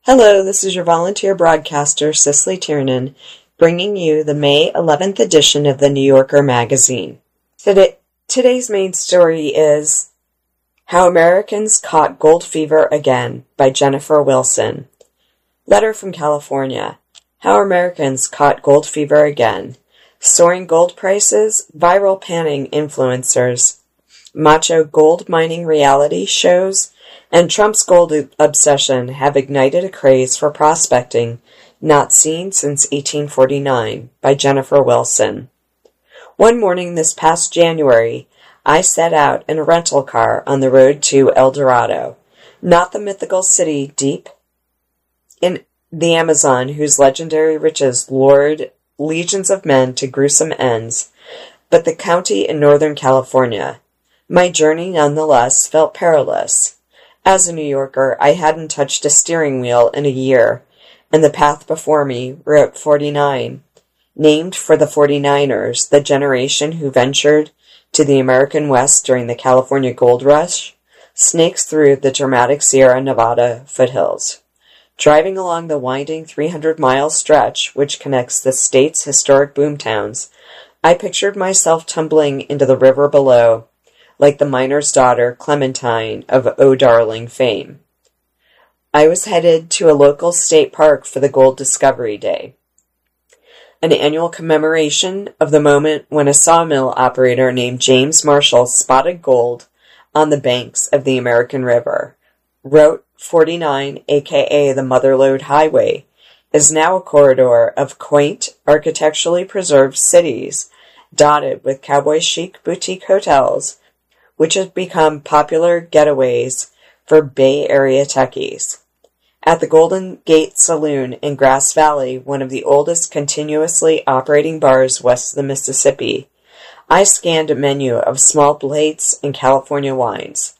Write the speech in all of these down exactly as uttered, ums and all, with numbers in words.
Hello, this is your volunteer broadcaster, Cicely Tiernan, bringing you the May eleventh edition of the New Yorker magazine. Today, today's main story is How Americans Caught Gold Fever Again by Jennifer Wilson. Letter from California. How Americans Caught Gold Fever Again. Soaring gold prices, viral panning influencers, macho gold mining reality shows, and Trump's gold obsession have ignited a craze for prospecting not seen since eighteen forty-nine, by Jennifer Wilson. One morning this past January, I set out in a rental car on the road to El Dorado, not the mythical city deep in the Amazon whose legendary riches lured legions of men to gruesome ends, but the county in Northern California. My journey nonetheless felt perilous. As a New Yorker, I hadn't touched a steering wheel in a year, and the path before me, Route forty-nine, named for the forty-niners, the generation who ventured to the American West during the California Gold Rush, snakes through the dramatic Sierra Nevada foothills. Driving along the winding three hundred mile stretch which connects the state's historic boomtowns, I pictured myself tumbling into the river below, like the miner's daughter, Clementine, of Oh Darling fame. I was headed to a local state park for the Gold Discovery Day, an annual commemoration of the moment when a sawmill operator named James Marshall spotted gold on the banks of the American River. Route forty-nine, aka the Motherlode Highway, is now a corridor of quaint, architecturally preserved cities, dotted with cowboy chic boutique hotels, which have become popular getaways for Bay Area techies. At the Golden Gate Saloon in Grass Valley, one of the oldest continuously operating bars west of the Mississippi, I scanned a menu of small plates and California wines.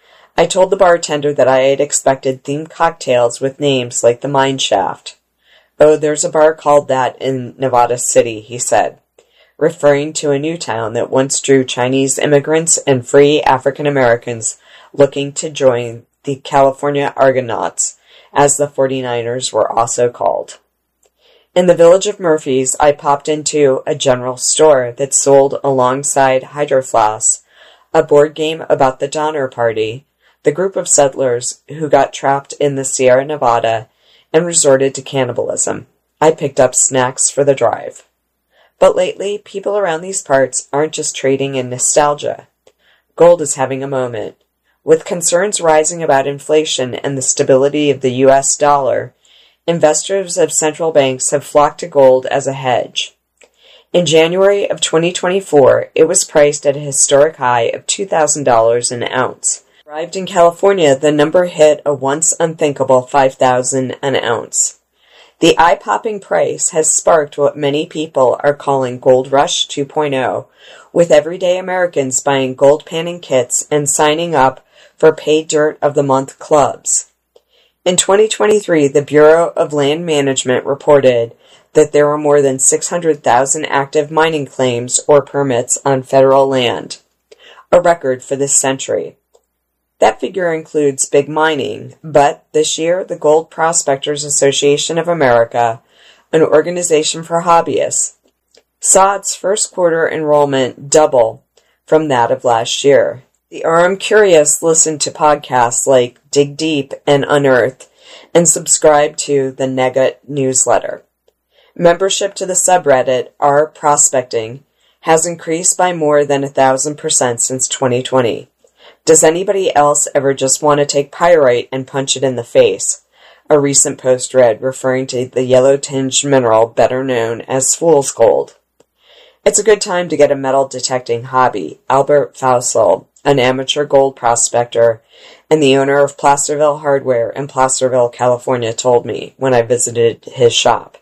I told the bartender that I had expected themed cocktails with names like the Mine Shaft. Oh, there's a bar called that in Nevada City, he said, referring to a new town that once drew Chinese immigrants and free African Americans looking to join the California Argonauts, as the forty-niners were also called. In the village of Murphy's, I popped into a general store that sold alongside Hydro Flask a board game about the Donner Party, the group of settlers who got trapped in the Sierra Nevada and resorted to cannibalism. I picked up snacks for the drive. But lately, people around these parts aren't just trading in nostalgia. Gold is having a moment. With concerns rising about inflation and the stability of the U S dollar, investors of central banks have flocked to gold as a hedge. In January of twenty twenty-four, it was priced at a historic high of two thousand dollars an ounce. Arrived in California, the number hit a once unthinkable five thousand dollars an ounce. The eye-popping price has sparked what many people are calling Gold Rush two point oh, with everyday Americans buying gold panning kits and signing up for Pay Dirt of the Month clubs. In twenty twenty-three, the Bureau of Land Management reported that there were more than six hundred thousand active mining claims or permits on federal land, a record for this century. That figure includes big mining, but this year the Gold Prospectors Association of America, an organization for hobbyists, saw its first quarter enrollment double from that of last year. The R M Curious listened to podcasts like Dig Deep and Unearthed and subscribed to the Nugget newsletter. Membership to the subreddit R Prospecting has increased by more than a thousand percent since twenty twenty. Does anybody else ever just want to take pyrite and punch it in the face? A recent post read, referring to the yellow-tinged mineral better known as fool's gold. It's a good time to get a metal detecting hobby. Albert Fausel, an amateur gold prospector and the owner of Placerville Hardware in Placerville, California, told me when I visited his shop.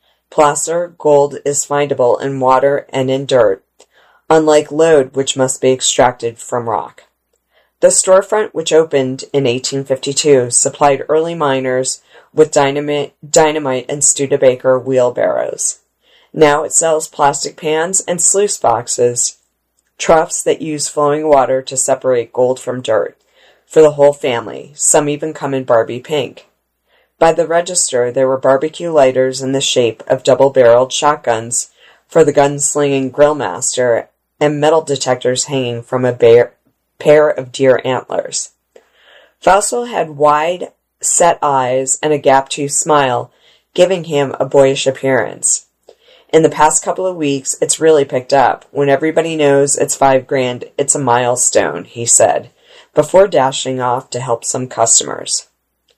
Placer gold is findable in water and in dirt, unlike lode, which must be extracted from rock. The storefront, which opened in eighteen fifty-two, supplied early miners with dynamite, dynamite and Studebaker wheelbarrows. Now it sells plastic pans and sluice boxes, troughs that use flowing water to separate gold from dirt, for the whole family. Some even come in Barbie pink. By the register, there were barbecue lighters in the shape of double-barreled shotguns for the gunslinging grillmaster and metal detectors hanging from a bear, pair of deer antlers. Fausel had wide, set eyes and a gap-toothed smile, giving him a boyish appearance. In the past couple of weeks, it's really picked up. When everybody knows it's five grand, it's a milestone, he said, before dashing off to help some customers.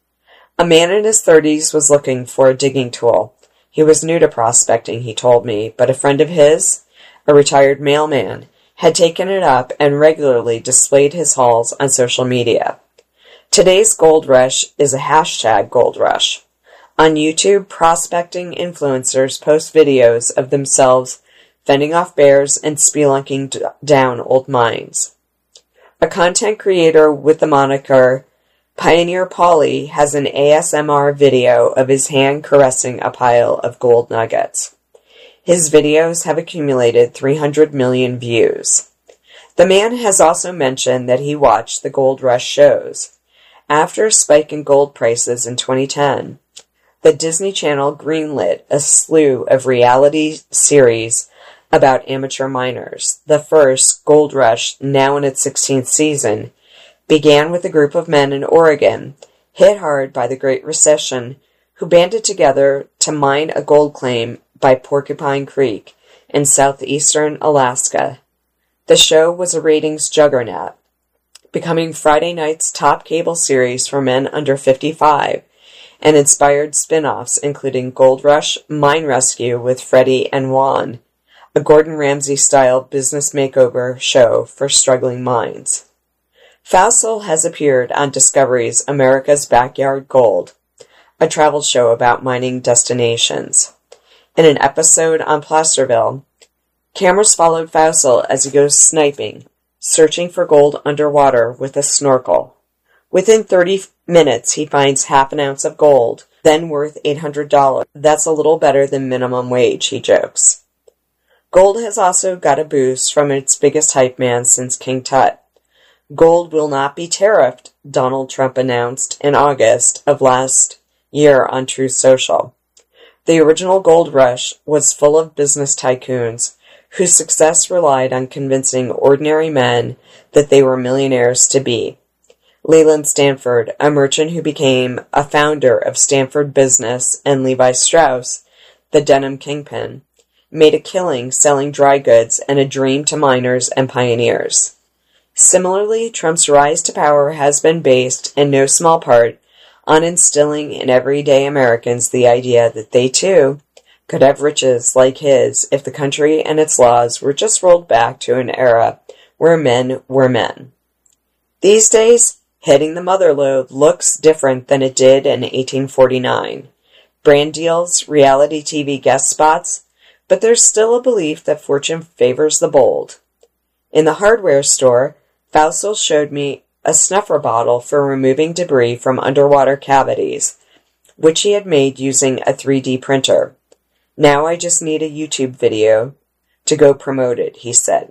A man in his thirties was looking for a digging tool. He was new to prospecting, he told me, but a friend of his, a retired mailman, had taken it up and regularly displayed his hauls on social media. Today's gold rush is a hashtag gold rush. On YouTube, prospecting influencers post videos of themselves fending off bears and spelunking d- down old mines. A content creator with the moniker Pioneer Polly has an A S M R video of his hand caressing a pile of gold nuggets. His videos have accumulated three hundred million views. The man has also mentioned that he watched the Gold Rush shows. After a spike in gold prices in twenty ten, the Disney Channel greenlit a slew of reality series about amateur miners. The first, Gold Rush, now in its sixteenth season, began with a group of men in Oregon, hit hard by the Great Recession, who banded together to mine a gold claim by Porcupine Creek in southeastern Alaska. The show was a ratings juggernaut, becoming Friday night's top cable series for men under fifty-five, and inspired spin-offs including Gold Rush, Mine Rescue with Freddie and Juan, a Gordon Ramsay-style business makeover show for struggling mines. Fausel has appeared on Discovery's America's Backyard Gold, a travel show about mining destinations. In an episode on Placerville, cameras followed Fausel as he goes sniping, searching for gold underwater with a snorkel. Within thirty minutes, he finds half an ounce of gold, then worth eight hundred dollars. That's a little better than minimum wage, he jokes. Gold has also got a boost from its biggest hype man since King Tut. Gold will not be tariffed, Donald Trump announced in August of last year on Truth Social. The original gold rush was full of business tycoons whose success relied on convincing ordinary men that they were millionaires to be. Leland Stanford, a merchant who became a founder of Stanford Business, and Levi Strauss, the denim kingpin, made a killing selling dry goods and a dream to miners and pioneers. Similarly, Trump's rise to power has been based, in no small part, on instilling in everyday Americans the idea that they, too, could have riches like his if the country and its laws were just rolled back to an era where men were men. These days, hitting the motherlode looks different than it did in eighteen forty-nine. Brand deals, reality T V guest spots, but there's still a belief that fortune favors the bold. In the hardware store, Fausel showed me a snuffer bottle for removing debris from underwater cavities, which he had made using a three D printer. Now I just need a YouTube video to go promote it, he said.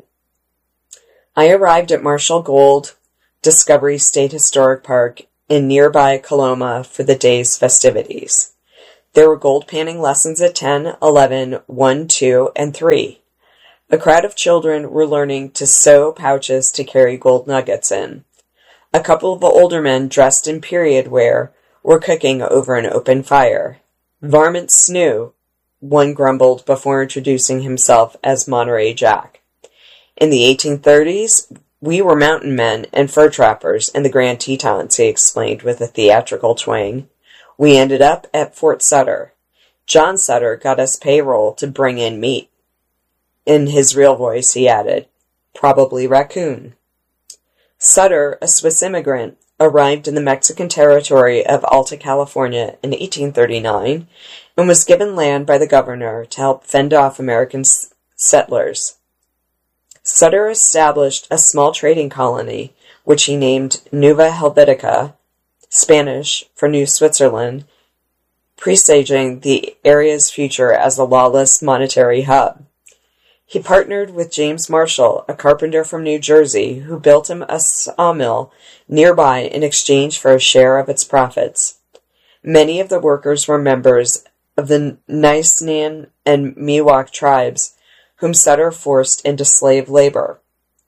I arrived at Marshall Gold Discovery State Historic Park in nearby Coloma for the day's festivities. There were gold panning lessons at ten, eleven, one, two, and three. A crowd of children were learning to sew pouches to carry gold nuggets in. A couple of older men dressed in period wear were cooking over an open fire. Varmint snoo, one grumbled before introducing himself as Monterey Jack. In the eighteen thirties, we were mountain men and fur trappers in the Grand Tetons, he explained with a theatrical twang. We ended up at Fort Sutter. John Sutter got us payroll to bring in meat. In his real voice, he added, probably raccoon. Sutter, a Swiss immigrant, arrived in the Mexican territory of Alta California in eighteen thirty-nine and was given land by the governor to help fend off American s- settlers. Sutter established a small trading colony, which he named Nueva Helvetica, Spanish for New Switzerland, presaging the area's future as a lawless monetary hub. He partnered with James Marshall, a carpenter from New Jersey, who built him a sawmill nearby in exchange for a share of its profits. Many of the workers were members of the Nisenan and Miwok tribes, whom Sutter forced into slave labor.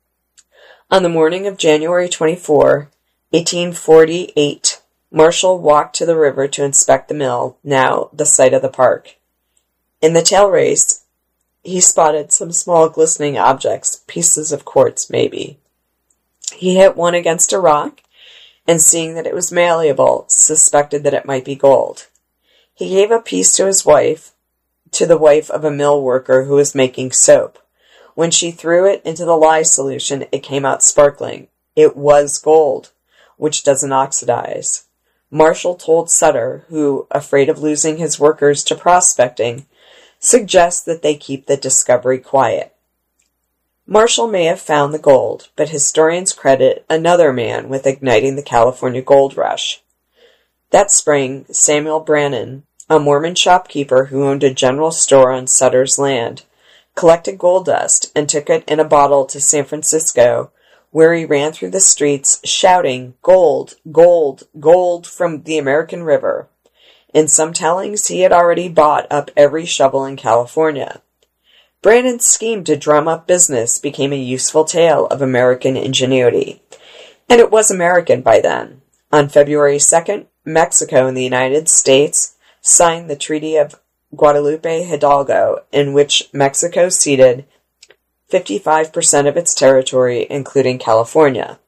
On the morning of January twenty-fourth, eighteen forty-eight, Marshall walked to the river to inspect the mill, now the site of the park. In the tail race, he spotted some small glistening objects, pieces of quartz maybe. He hit one against a rock, and seeing that it was malleable, suspected that it might be gold. He gave a piece to his wife, to the wife of a mill worker who was making soap. When she threw it into the lye solution, it came out sparkling. It was gold, which doesn't oxidize. Marshall told Sutter, who, afraid of losing his workers to prospecting, suggests that they keep the discovery quiet. Marshall may have found the gold, but historians credit another man with igniting the California gold rush. That spring, Samuel Brannan, a Mormon shopkeeper who owned a general store on Sutter's land, collected gold dust and took it in a bottle to San Francisco, where he ran through the streets shouting, "Gold, gold, gold from the American River." In some tellings, he had already bought up every shovel in California. Brannan's scheme to drum up business became a useful tale of American ingenuity. And it was American by then. On February second, Mexico and the United States signed the Treaty of Guadalupe Hidalgo, in which Mexico ceded fifty-five percent of its territory, including California.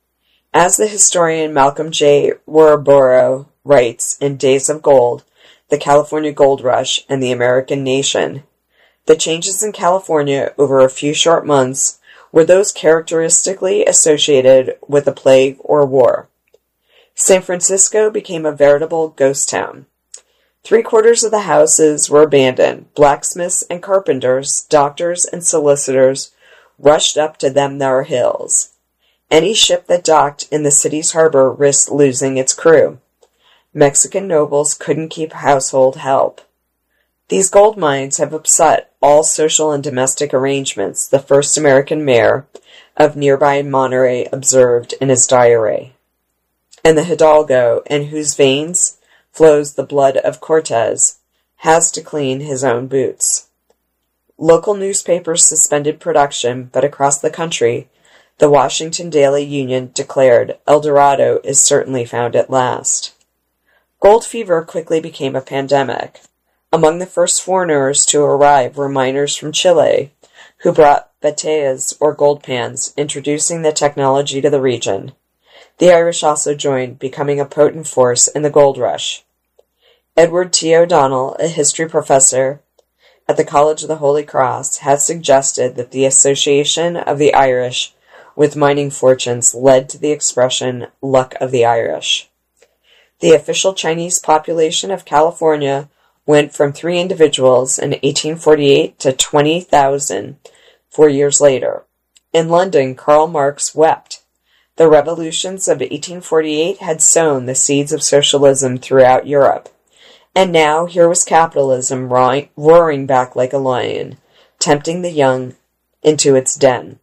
As the historian Malcolm J. Warburrow writes in Days of Gold, The California Gold Rush and the American Nation, the changes in California over a few short months were those characteristically associated with a plague or war. San Francisco became a veritable ghost town. Three-quarters of the houses were abandoned. Blacksmiths and carpenters, doctors and solicitors rushed up to them their hills. Any ship that docked in the city's harbor risked losing its crew. Mexican nobles couldn't keep household help. These gold mines have upset all social and domestic arrangements, the first American mayor of nearby Monterey observed in his diary. And the Hidalgo, in whose veins flows the blood of Cortez, has to clean his own boots. Local newspapers suspended production, but across the country, the Washington Daily Union declared El Dorado is certainly found at last. Gold fever quickly became a pandemic. Among the first foreigners to arrive were miners from Chile, who brought bateas or gold pans, introducing the technology to the region. The Irish also joined, becoming a potent force in the gold rush. Edward T. O'Donnell, a history professor at the College of the Holy Cross, has suggested that the association of the Irish with mining fortunes led to the expression, luck of the Irish. The official Chinese population of California went from three individuals in eighteen forty-eight to twenty thousand four years later. In London, Karl Marx wept. The revolutions of eighteen forty-eight had sown the seeds of socialism throughout Europe. And now here was capitalism roaring back like a lion, tempting the young into its den.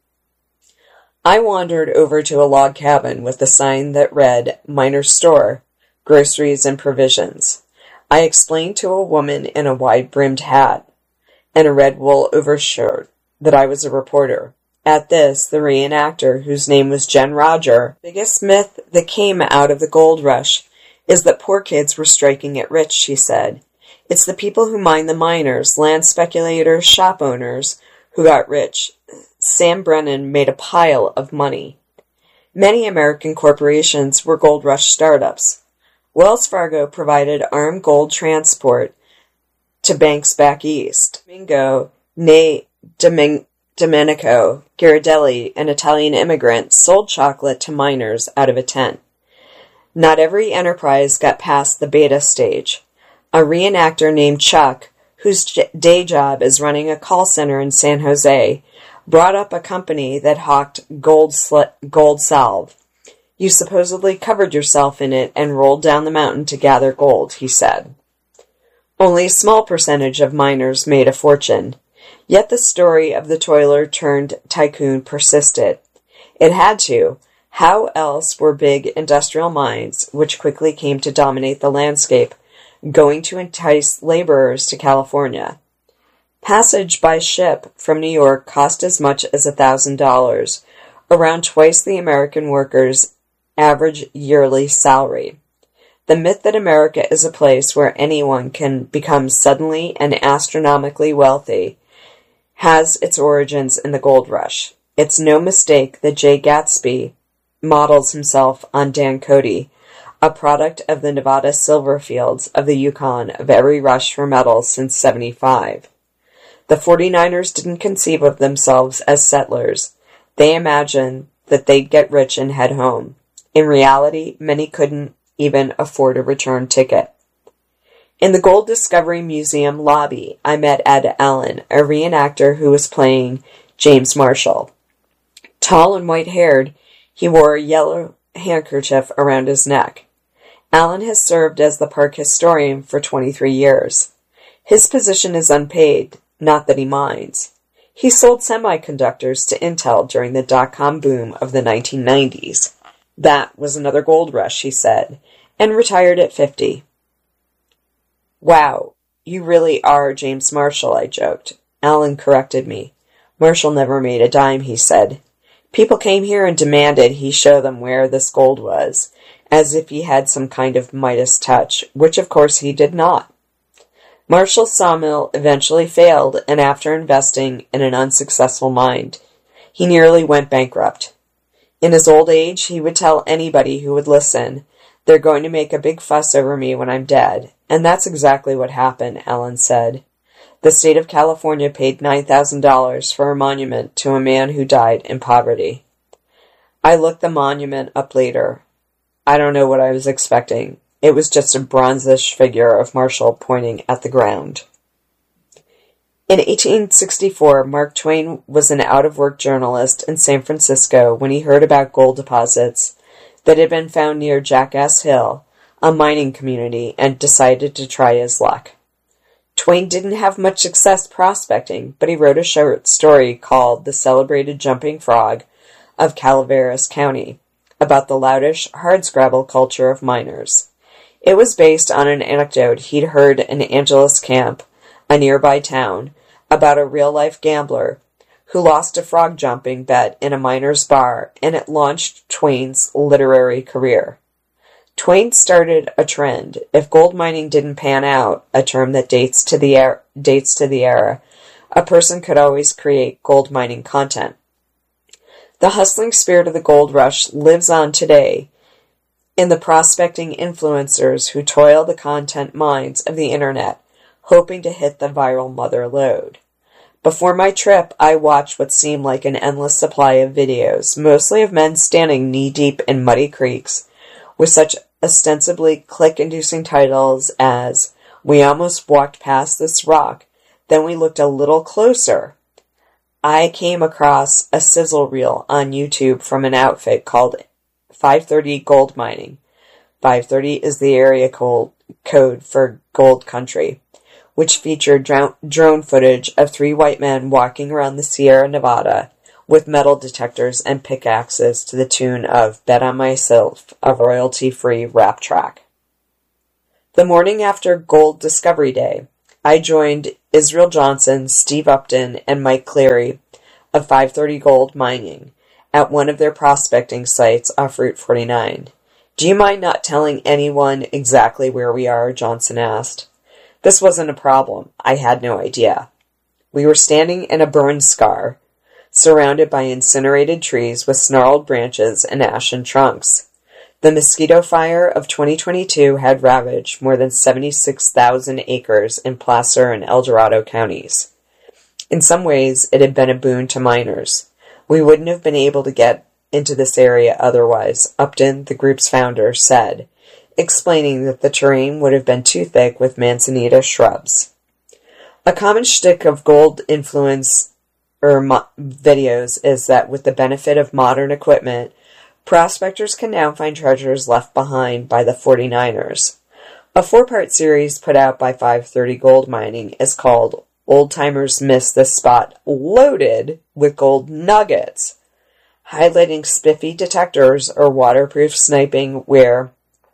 I wandered over to a log cabin with a sign that read, Miner's Store, Groceries and Provisions. I explained to a woman in a wide-brimmed hat and a red wool overshirt that I was a reporter. At this, the reenactor, whose name was Jen Roger, the biggest myth that came out of the gold rush is that poor kids were striking it rich, she said. It's the people who mine the miners, land speculators, shop owners, who got rich. Sam Brennan made a pile of money. Many American corporations were gold rush startups. Wells Fargo provided armed gold transport to banks back east. Domingo ne Domin- Domenico Ghirardelli, an Italian immigrant, sold chocolate to miners out of a tent. Not every enterprise got past the beta stage. A reenactor named Chuck, whose j- day job is running a call center in San Jose, brought up a company that hawked gold, sl- gold salve. You supposedly covered yourself in it and rolled down the mountain to gather gold, he said. Only a small percentage of miners made a fortune. Yet the story of the toiler turned tycoon persisted. It had to. How else were big industrial mines, which quickly came to dominate the landscape, going to entice laborers to California? Passage by ship from New York cost as much as a thousand dollars, around twice the American worker's average yearly salary. The myth that America is a place where anyone can become suddenly and astronomically wealthy has its origins in the gold rush. It's no mistake that Jay Gatsby models himself on Dan Cody, a product of the Nevada silver fields of the Yukon of every rush for metals since seventy-five. The forty-niners didn't conceive of themselves as settlers. They imagined that they'd get rich and head home. In reality, many couldn't even afford a return ticket. In the Gold Discovery Museum lobby, I met Ed Allen, a reenactor who was playing James Marshall. Tall and white-haired, he wore a yellow handkerchief around his neck. Allen has served as the park historian for twenty-three years. His position is unpaid, not that he minds. He sold semiconductors to Intel during the dot-com boom of the nineteen nineties. That was another gold rush, he said, and retired at fifty. Wow, you really are James Marshall, I joked. Allen corrected me. Marshall never made a dime, he said. People came here and demanded he show them where this gold was, as if he had some kind of Midas touch, which of course he did not. Marshall's sawmill eventually failed, and after investing in an unsuccessful mine, he nearly went bankrupt. In his old age, he would tell anybody who would listen, "They're going to make a big fuss over me when I'm dead." And that's exactly what happened, Allen said. The state of California paid nine thousand dollars for a monument to a man who died in poverty. I looked the monument up later. I don't know what I was expecting. It was just a bronzish figure of Marshall pointing at the ground. In eighteen sixty-four, Mark Twain was an out-of-work journalist in San Francisco when he heard about gold deposits that had been found near Jackass Hill, a mining community, and decided to try his luck. Twain didn't have much success prospecting, but he wrote a short story called The Celebrated Jumping Frog of Calaveras County, about the loutish, hardscrabble culture of miners. It was based on an anecdote he'd heard in Angeles Camp, a nearby town, about a real-life gambler who lost a frog-jumping bet in a miner's bar, and it launched Twain's literary career. Twain started a trend. If gold mining didn't pan out, a term that dates to the er- dates to the era, a person could always create gold mining content. The hustling spirit of the gold rush lives on today in the prospecting influencers who toil the content mines of the internet, hoping to hit the viral mother lode. Before my trip, I watched what seemed like an endless supply of videos, mostly of men standing knee-deep in muddy creeks, with such ostensibly click-inducing titles as, "We almost walked past this rock, then we looked a little closer." I came across a sizzle reel on YouTube from an outfit called five thirty Gold Mining. five thirty is the area code for Gold Country, which featured drone footage of three white men walking around the Sierra Nevada with metal detectors and pickaxes to the tune of Bet on Myself, a royalty-free rap track. The morning after Gold Discovery Day, I joined Israel Johnson, Steve Upton, and Mike Cleary of five thirty Gold Mining at one of their prospecting sites off Route forty-nine. "Do you mind not telling anyone exactly where we are?" Johnson asked. This wasn't a problem. I had no idea. We were standing in a burn scar, surrounded by incinerated trees with snarled branches and ashen trunks. The mosquito fire of twenty twenty-two had ravaged more than seventy-six thousand acres in Placer and El Dorado counties. In some ways, it had been a boon to miners. We wouldn't have been able to get into this area otherwise, Upton, the group's founder, said, explaining that the terrain would have been too thick with manzanita shrubs. A common shtick of gold influence or mo- videos is that with the benefit of modern equipment, prospectors can now find treasures left behind by the forty-niners. A four-part series put out by five thirty Gold Mining is called Old Timers Miss This Spot Loaded with Gold Nuggets. highlighting spiffy detectors or waterproof sniping where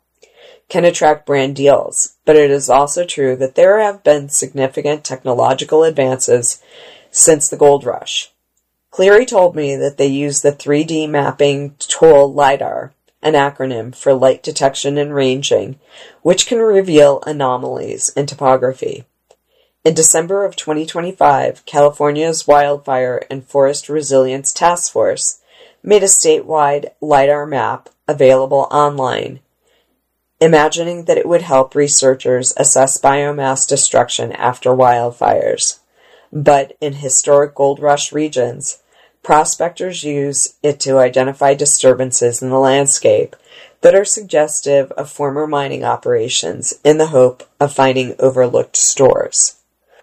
can attract brand deals, but it is also true that there have been significant technological advances since the gold rush. Cleary told me that they use the three D mapping tool LiDAR, an acronym for light detection and ranging, which can reveal anomalies in topography. In December of twenty twenty-five, California's Wildfire and Forest Resilience Task Force made a statewide LiDAR map available online, imagining that it would help researchers assess biomass destruction after wildfires. But in historic gold rush regions, prospectors use it to identify disturbances in the landscape that are suggestive of former mining operations in the hope of finding overlooked stores.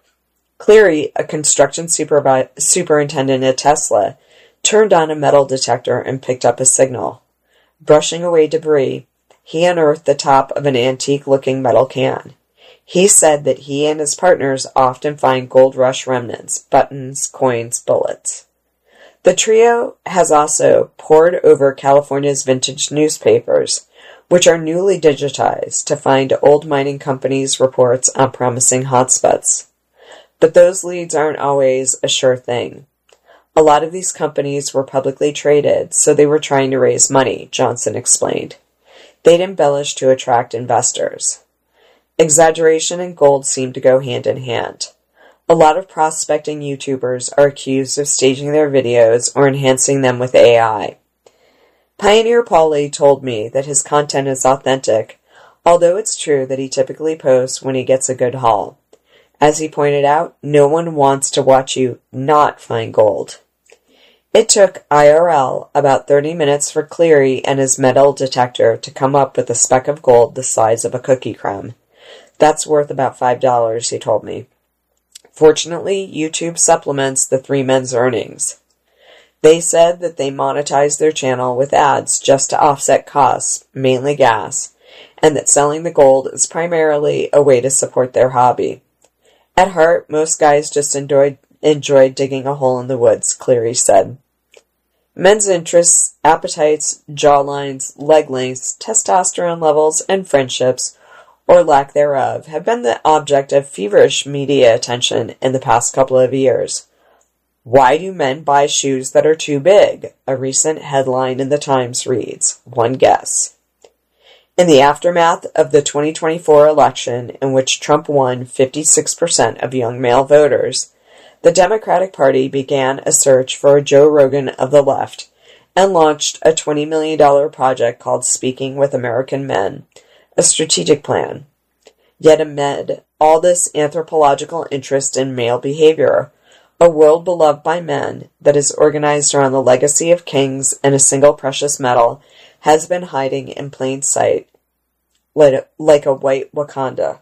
Cleary, a construction supervi- superintendent at Tesla, turned on a metal detector and picked up a signal. Brushing away debris, he unearthed the top of an antique-looking metal can. He said that he and his partners often find gold rush remnants, buttons, coins, bullets. The trio has also pored over California's vintage newspapers, which are newly digitized, to find old mining companies' reports on promising hotspots. But those leads aren't always a sure thing. A lot of these companies were publicly traded, so they were trying to raise money, Johnson explained. They'd embellish to attract investors. Exaggeration and gold seem to go hand in hand. A lot of prospecting YouTubers are accused of staging their videos or enhancing them with A I. Pioneer Pauly told me that his content is authentic, although it's true that he typically posts when he gets a good haul. As he pointed out, no one wants to watch you not find gold. It took I R L about thirty minutes for Cleary and his metal detector to come up with a speck of gold the size of a cookie crumb. That's worth about five dollars, he told me. Fortunately, YouTube supplements the three men's earnings. They said that they monetized their channel with ads just to offset costs, mainly gas, and that selling the gold is primarily a way to support their hobby. At heart, most guys just enjoyed enjoyed digging a hole in the woods, Cleary said. Men's interests, appetites, jawlines, leg lengths, testosterone levels, and friendships, or lack thereof, have been the object of feverish media attention in the past couple of years. Why do men buy shoes that are too big? A recent headline in the Times reads. One guess. In the aftermath of the twenty twenty-four election, in which Trump won fifty-six percent of young male voters, the Democratic Party began a search for a Joe Rogan of the left and launched a twenty million dollars project called Speaking with American Men, a strategic plan. Yet amid all this anthropological interest in male behavior, a world beloved by men that is organized around the legacy of kings and a single precious metal has been hiding in plain sight like a white Wakanda.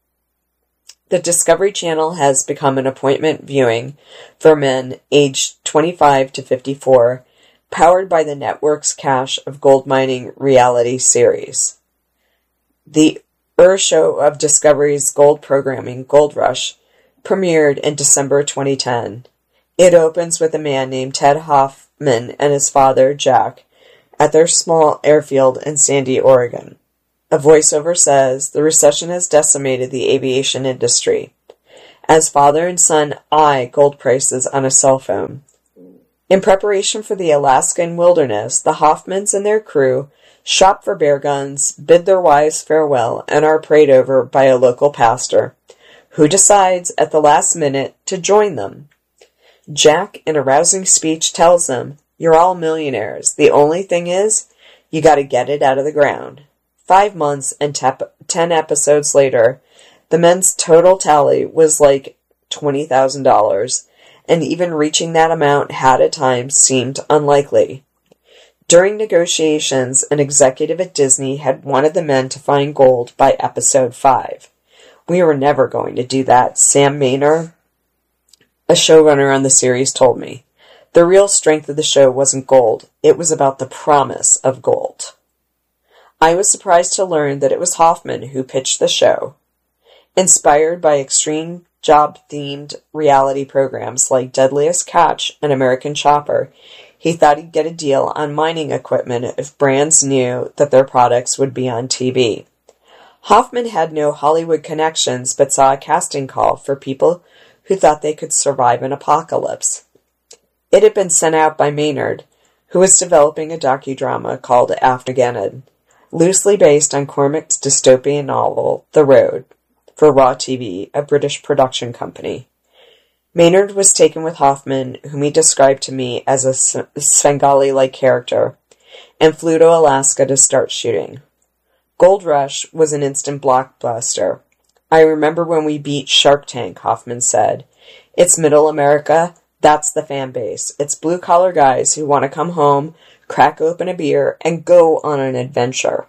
The Discovery Channel has become an appointment viewing for men aged twenty-five to fifty-four, powered by the network's cache of gold mining reality series. The Ur show of Discovery's gold programming, Gold Rush, premiered in December twenty ten. It opens with a man named Ted Hoffman and his father, Jack, at their small airfield in Sandy, Oregon. A voiceover says, the recession has decimated the aviation industry. As father and son eye gold prices on a cell phone. In preparation for the Alaskan wilderness, the Hoffmans and their crew shop for bear guns, bid their wives farewell, and are prayed over by a local pastor, who decides at the last minute to join them. Jack, in a rousing speech, tells them, you're all millionaires. The only thing is, you gotta get it out of the ground. Five months and tep- ten episodes later, the men's total tally was like twenty thousand dollars, and even reaching that amount had at times seemed unlikely. During negotiations, an executive at Disney had wanted the men to find gold by episode five. We were never going to do that, Sam Maynor, a showrunner on the series, told me. The real strength of the show wasn't gold. It was about the promise of gold. I was surprised to learn that it was Hoffman who pitched the show. Inspired by extreme job-themed reality programs like Deadliest Catch and American Chopper, He thought he'd get a deal on mining equipment if brands knew that their products would be on T V. Hoffman had no Hollywood connections but saw a casting call for people who thought they could survive an apocalypse. It had been sent out by Maynard, who was developing a docudrama called Afghanistan, loosely based on Cormac's dystopian novel The Road, for Raw T V, a British production company. Maynard was taken with Hoffman, whom he described to me as a Svengali-like character, and flew to Alaska to start shooting. Gold Rush was an instant blockbuster. I remember when we beat Shark Tank, Hoffman said. It's middle America, that's the fan base. It's blue-collar guys who want to come home, crack open a beer, and go on an adventure.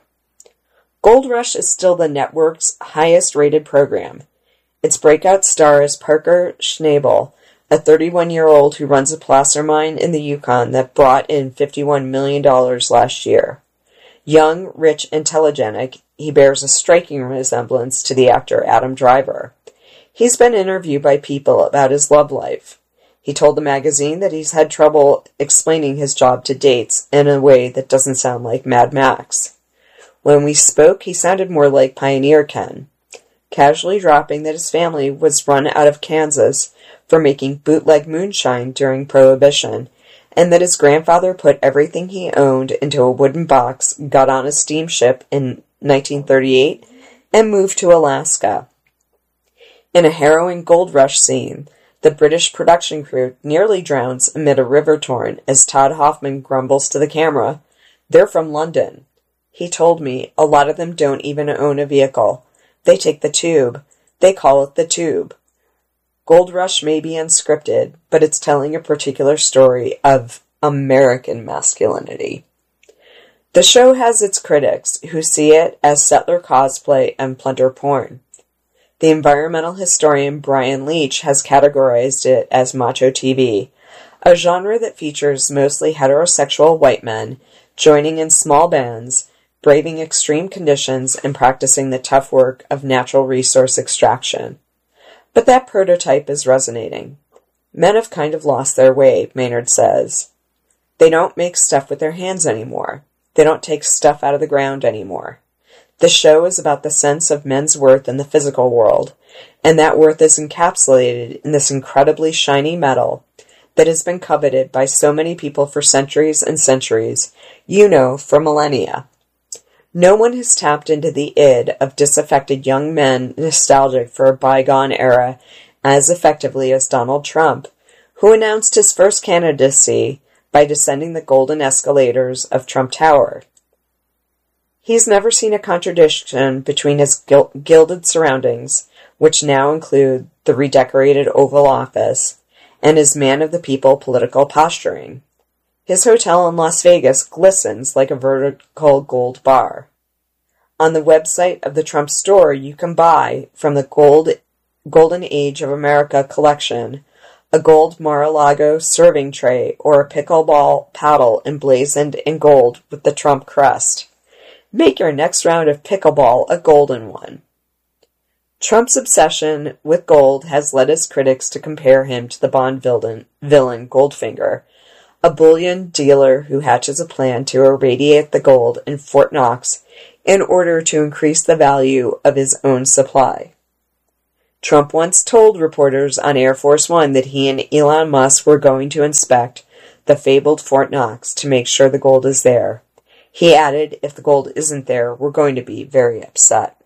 Gold Rush is still the network's highest-rated program. Its breakout star is Parker Schnabel, a thirty-one-year-old who runs a placer mine in the Yukon that brought in fifty-one million dollars last year. Young, rich, and telegenic, he bears a striking resemblance to the actor Adam Driver. He's been interviewed by People about his love life. He told the magazine that he's had trouble explaining his job to dates in a way that doesn't sound like Mad Max. When we spoke, he sounded more like Pioneer Ken, casually dropping that his family was run out of Kansas for making bootleg moonshine during Prohibition, and that his grandfather put everything he owned into a wooden box, got on a steamship in nineteen thirty-eight, and moved to Alaska. In a harrowing gold rush scene, the British production crew nearly drowns amid a river torrent as Todd Hoffman grumbles to the camera, "They're from London." He told me a lot of them don't even own a vehicle. They take the tube. They call it the tube. Gold Rush may be unscripted, but it's telling a particular story of American masculinity. The show has its critics, who see it as settler cosplay and plunder porn. The environmental historian Brian Leach has categorized it as macho T V, a genre that features mostly heterosexual white men joining in small bands, braving extreme conditions, and practicing the tough work of natural resource extraction. But that prototype is resonating. Men have kind of lost their way, Maynard says. They don't make stuff with their hands anymore. They don't take stuff out of the ground anymore. The show is about the sense of men's worth in the physical world, and that worth is encapsulated in this incredibly shiny metal that has been coveted by so many people for centuries and centuries, you know, for millennia. No one has tapped into the id of disaffected young men nostalgic for a bygone era as effectively as Donald Trump, who announced his first candidacy by descending the golden escalators of Trump Tower. He's never seen a contradiction between his gil- gilded surroundings, which now include the redecorated Oval Office, and his man-of-the-people political posturing. His hotel in Las Vegas glistens like a vertical gold bar. On the website of the Trump store, you can buy, from the Gold, Golden Age of America collection, a gold Mar-a-Lago serving tray or a pickleball paddle emblazoned in gold with the Trump crest. Make your next round of pickleball a golden one. Trump's obsession with gold has led his critics to compare him to the Bond villain, villain Goldfinger, a bullion dealer who hatches a plan to irradiate the gold in Fort Knox in order to increase the value of his own supply. Trump once told reporters on Air Force One that he and Elon Musk were going to inspect the fabled Fort Knox to make sure the gold is there. He added, if the gold isn't there, we're going to be very upset.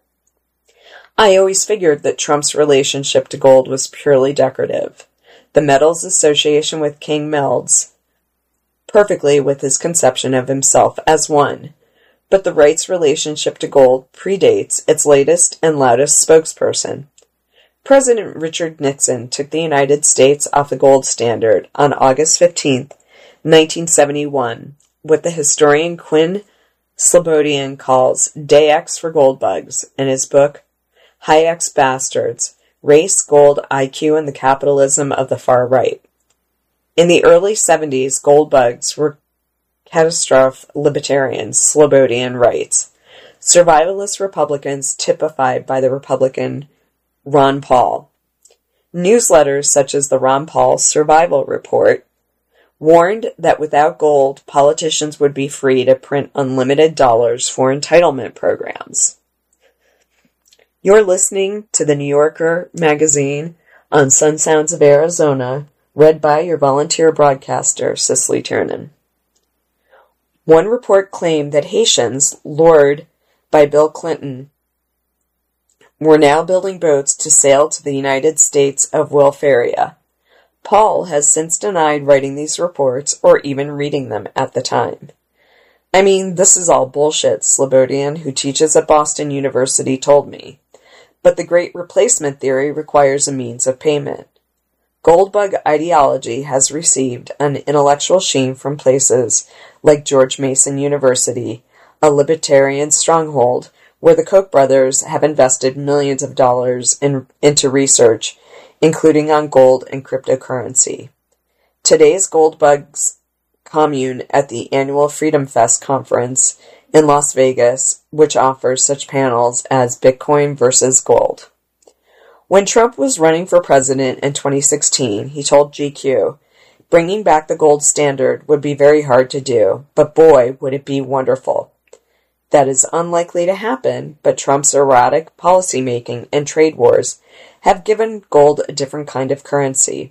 I always figured that Trump's relationship to gold was purely decorative. The metal's association with King melds perfectly with his conception of himself as one, but the right's relationship to gold predates its latest and loudest spokesperson. President Richard Nixon took the United States off the gold standard on August fifteenth, nineteen seventy-one, what the historian Quinn Slobodian calls Day X for Gold Bugs in his book Hayek's Bastards, Race, Gold, I Q, and the Capitalism of the Far Right. In the early seventies, gold bugs were catastrophic libertarians, Slobodian writes, survivalist Republicans typified by the Republican Ron Paul. Newsletters such as the Ron Paul Survival Report warned that without gold, politicians would be free to print unlimited dollars for entitlement programs. You're listening to the New Yorker magazine on Sun Sounds of Arizona, read by your volunteer broadcaster, Cicely Tiernan. One report claimed that Haitians, lured by Bill Clinton, were now building boats to sail to the United States of Welfaria. Paul has since denied writing these reports or even reading them at the time. I mean, this is all bullshit, Slobodian, who teaches at Boston University, told me. But the Great Replacement theory requires a means of payment. Goldbug ideology has received an intellectual sheen from places like George Mason University, a libertarian stronghold where the Koch brothers have invested millions of dollars in, into research, including on gold and cryptocurrency. Today's Goldbug's commune at the annual Freedom Fest conference in Las Vegas, which offers such panels as Bitcoin versus gold. When Trump was running for president in twenty sixteen, he told G Q, bringing back the gold standard would be very hard to do, but boy, would it be wonderful. That is unlikely to happen, but Trump's erratic policymaking and trade wars have given gold a different kind of currency.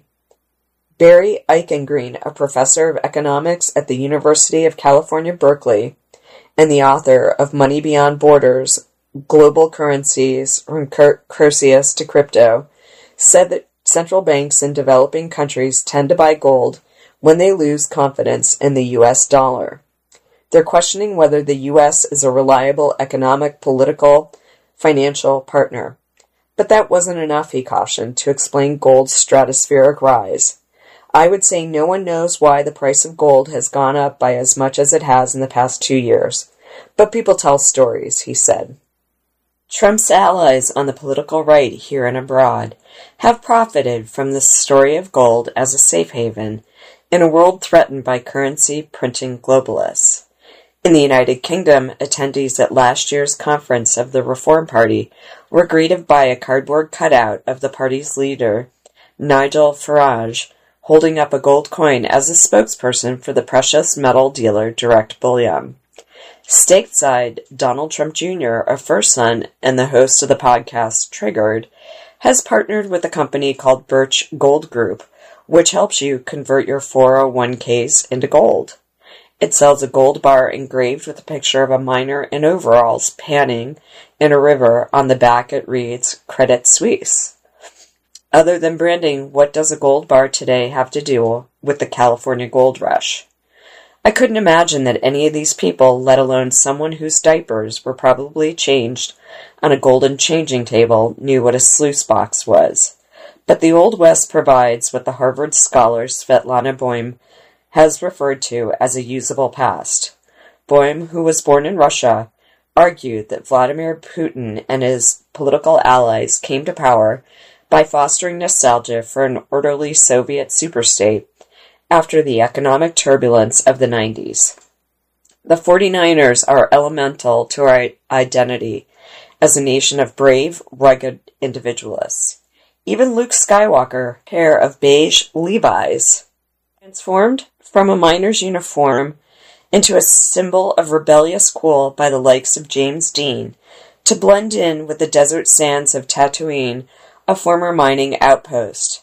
Barry Eichengreen, a professor of economics at the University of California, Berkeley, and the author of Money Beyond Borders, Global Currencies, from Croesus to Crypto, said that central banks in developing countries tend to buy gold when they lose confidence in the U S dollar. They're questioning whether the U S is a reliable economic, political, financial partner. But that wasn't enough, he cautioned, to explain gold's stratospheric rise. I would say no one knows why the price of gold has gone up by as much as it has in the past two years. But people tell stories, he said. Trump's allies on the political right here and abroad have profited from the story of gold as a safe haven in a world threatened by currency printing globalists. In the United Kingdom, attendees at last year's conference of the Reform Party were greeted by a cardboard cutout of the party's leader, Nigel Farage, holding up a gold coin as a spokesperson for the precious metal dealer Direct Bullion. Stateside, Donald Trump Junior, a first son and the host of the podcast Triggered, has partnered with a company called Birch Gold Group, which helps you convert your four oh one k's into gold. It sells a gold bar engraved with a picture of a miner in overalls panning in a river. On the back it reads, Credit Suisse. Other than branding, what does a gold bar today have to do with the California gold rush? I couldn't imagine that any of these people, let alone someone whose diapers were probably changed on a golden changing table, knew what a sluice box was. But the Old West provides what the Harvard scholar Svetlana Boym has referred to as a usable past. Boym, who was born in Russia, argued that Vladimir Putin and his political allies came to power by fostering nostalgia for an orderly Soviet superstate after the economic turbulence of the nineties. The forty-niners are elemental to our identity as a nation of brave, rugged individualists. Even Luke Skywalker, pair of beige Levi's, transformed from a miner's uniform into a symbol of rebellious cool by the likes of James Dean to blend in with the desert sands of Tatooine, a former mining outpost.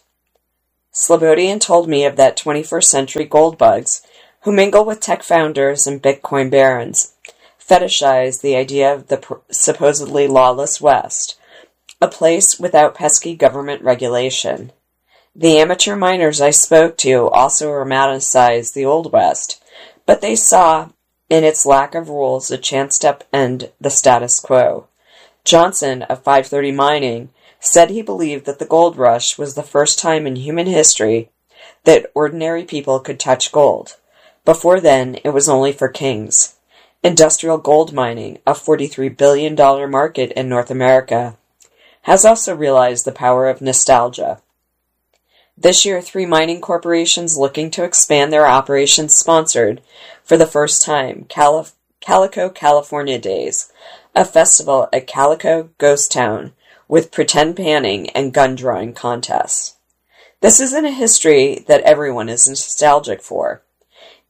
Slobodian told me of that twenty-first century gold bugs who mingle with tech founders and Bitcoin barons, fetishize the idea of the pr- supposedly lawless West, a place without pesky government regulation. The amateur miners I spoke to also romanticized the Old West, but they saw in its lack of rules a chance to upend the status quo. Johnson of five thirty Mining said he believed that the gold rush was the first time in human history that ordinary people could touch gold. Before then, it was only for kings. Industrial gold mining, a forty-three billion dollars market in North America, has also realized the power of nostalgia. This year, three mining corporations looking to expand their operations sponsored, for the first time, Calif- Calico California Days, a festival at Calico Ghost Town, with pretend panning and gun drawing contests. This isn't a history that everyone is nostalgic for.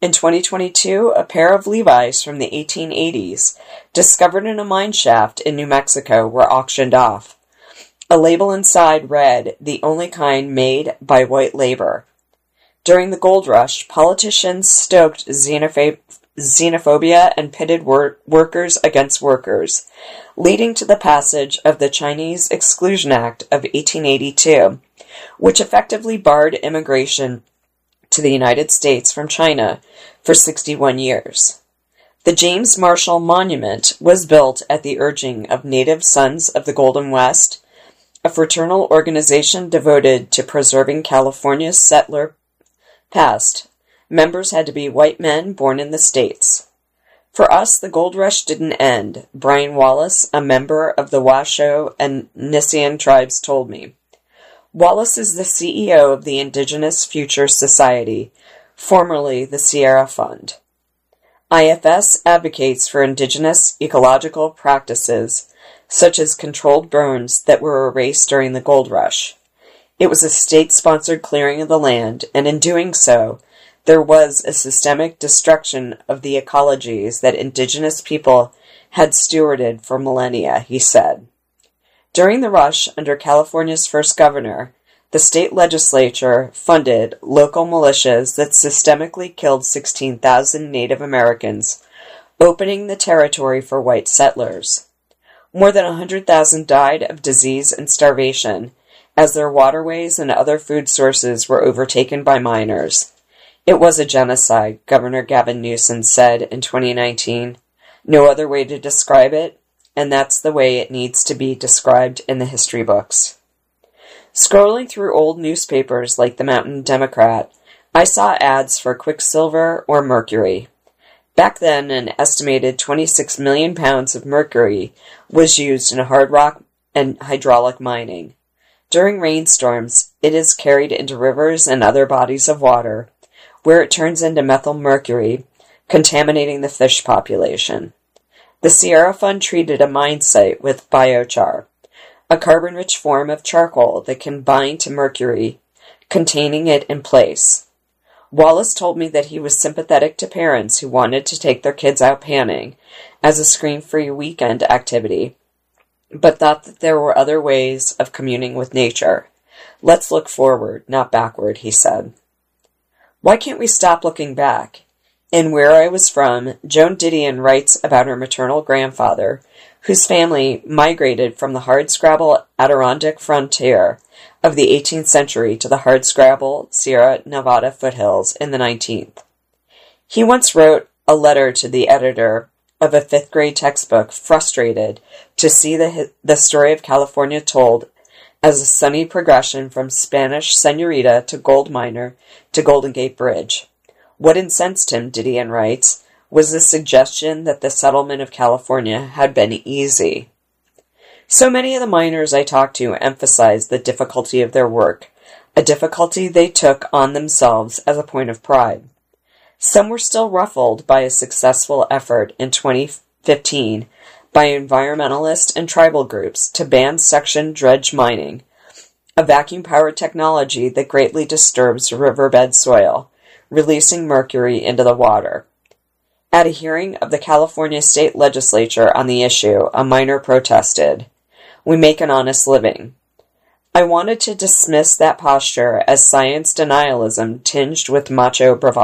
In twenty twenty-two, a pair of Levi's from the eighteen eighties, discovered in a mine shaft in New Mexico, were auctioned off. A label inside read, "The only kind made by white labor." During the gold rush, politicians stoked xenoph- xenophobia and pitted wor- workers against workers, leading to the passage of the Chinese Exclusion Act of eighteen eighty-two, which effectively barred immigration to the United States from China for sixty-one years. The James Marshall Monument was built at the urging of Native Sons of the Golden West, a fraternal organization devoted to preserving California's settler past. Members had to be white men born in the States. For us, the gold rush didn't end, Brian Wallace, a member of the Washoe and Nissean tribes, told me. Wallace is the C E O of the Indigenous Future Society, formerly the Sierra Fund. I F S advocates for indigenous ecological practices, such as controlled burns that were erased during the gold rush. It was a state-sponsored clearing of the land, and in doing so, there was a systemic destruction of the ecologies that indigenous people had stewarded for millennia, he said. During the rush, under California's first governor, the state legislature funded local militias that systemically killed sixteen thousand Native Americans, opening the territory for white settlers. More than one hundred thousand died of disease and starvation, as their waterways and other food sources were overtaken by miners. It was a genocide, Governor Gavin Newsom said in twenty nineteen. No other way to describe it, and that's the way it needs to be described in the history books. Scrolling through old newspapers like the Mountain Democrat, I saw ads for Quicksilver or Mercury. Back then, an estimated twenty-six million pounds of mercury was used in hard rock and hydraulic mining. During rainstorms, it is carried into rivers and other bodies of water, where it turns into methyl mercury, contaminating the fish population. The Sierra Fund treated a mine site with biochar, a carbon-rich form of charcoal that can bind to mercury, containing it in place. Wallace told me that he was sympathetic to parents who wanted to take their kids out panning as a screen-free weekend activity, but thought that there were other ways of communing with nature. Let's look forward, not backward, he said. Why can't we stop looking back? In Where I Was From, Joan Didion writes about her maternal grandfather, whose family migrated from the hardscrabble Adirondack frontier of the eighteenth century to the hardscrabble Sierra Nevada foothills in the nineteenth. He once wrote a letter to the editor of a fifth grade textbook, frustrated to see the, the story of California told as a sunny progression from Spanish senorita to gold miner to Golden Gate Bridge. What incensed him, Didion writes, was the suggestion that the settlement of California had been easy. So many of the miners I talked to emphasized the difficulty of their work, a difficulty they took on themselves as a point of pride. Some were still ruffled by a successful effort in twenty fifteen by environmentalist and tribal groups to ban suction dredge mining, a vacuum-powered technology that greatly disturbs riverbed soil, releasing mercury into the water. At a hearing of the California State Legislature on the issue, a miner protested, "We make an honest living." I wanted to dismiss that posture as science denialism tinged with macho bravado.